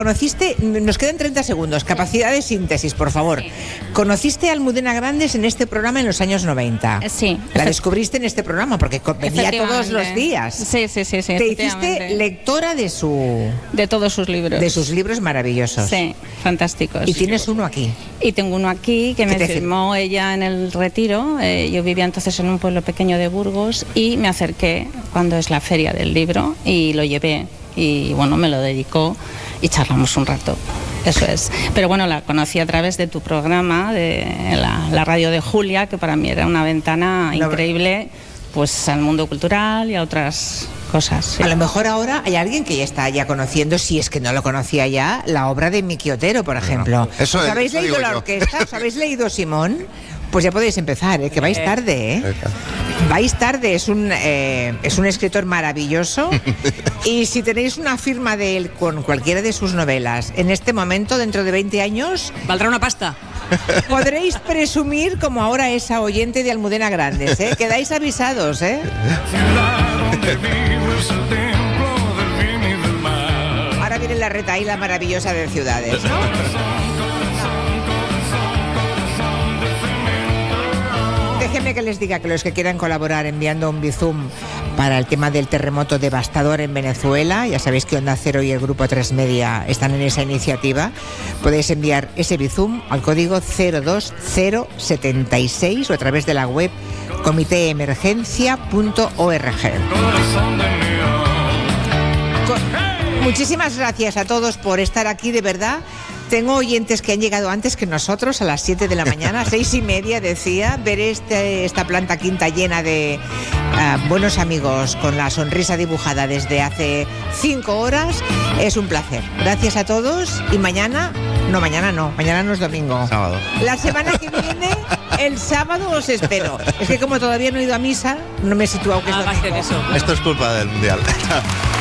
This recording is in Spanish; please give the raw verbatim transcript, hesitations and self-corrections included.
Conociste, nos quedan treinta segundos, capacidad de síntesis, por favor. Sí. Conociste a Almudena Grandes en este programa en los años noventa. Sí. La descubriste en este programa porque venía todos los días. Sí, sí, sí, sí. Te hiciste lectora de su... De todos sus libros. De sus libros maravillosos. Sí, fantásticos. Y tienes uno aquí. Y tengo uno aquí que me firmó ella en el Retiro. Eh, yo vivía entonces en un pueblo pequeño de Burgos y me acerqué cuando es la feria del libro y lo llevé. Y bueno, me lo dedicó y charlamos un rato, eso es. Pero bueno, la conocí a través de tu programa, de la, la radio de Julia, que para mí era una ventana increíble, pues al mundo cultural y a otras cosas. Sí. A lo mejor ahora hay alguien que ya está ya conociendo, si es que no lo conocía ya, la obra de Miki Otero, por ejemplo. No, eso ¿Os es, habéis leído la orquesta? ¿Os habéis leído Simón? Pues ya podéis empezar, ¿eh? Que vais tarde, ¿eh? Vais tarde, es un, eh, es un escritor maravilloso y si tenéis una firma de él con cualquiera de sus novelas, en este momento, dentro de veinte años... Valdrá una pasta. Podréis presumir como ahora esa oyente de Almudena Grandes, ¿eh? Quedáis avisados, ¿eh? Ahora viene la retaíla maravillosa de ciudades, ¿no? Déjenme que les diga que los que quieran colaborar enviando un Bizum para el tema del terremoto devastador en Venezuela, ya sabéis que Onda Cero y el Grupo tres Media están en esa iniciativa, podéis enviar ese Bizum al código cero dos cero siete seis o a través de la web comité emergencia punto org. Muchísimas gracias a todos por estar aquí, de verdad. Tengo oyentes que han llegado antes que nosotros, a las siete de la mañana, seis y media decía, ver este, esta planta quinta llena de uh, buenos amigos con la sonrisa dibujada desde hace cinco horas, es un placer. Gracias a todos y mañana, no, mañana no, mañana no es domingo. Sábado. La semana que viene, el sábado os espero. Es que como todavía no he ido a misa, no me he situado que es ah, domingo. Eso. Esto es culpa del Mundial.